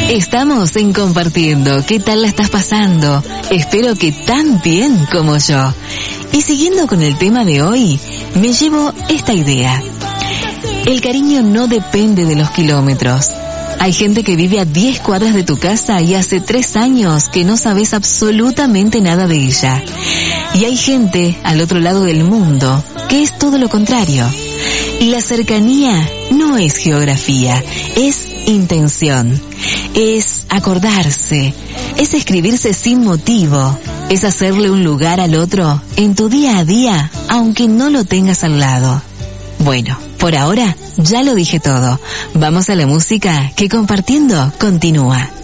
Estamos en Compartiendo. ¿Qué tal la estás pasando? Espero que tan bien como yo. Y siguiendo con el tema de hoy, me llevo esta idea. El cariño no depende de los kilómetros. Hay gente que vive a 10 cuadras de tu casa y hace 3 años que no sabes absolutamente nada de ella. Y hay gente al otro lado del mundo que es todo lo contrario. Y la cercanía no es geografía, es intención. Es acordarse, es escribirse sin motivo, es hacerle un lugar al otro en tu día a día, aunque no lo tengas al lado. Bueno, por ahora ya lo dije todo. Vamos a la música que Compartiendo continúa.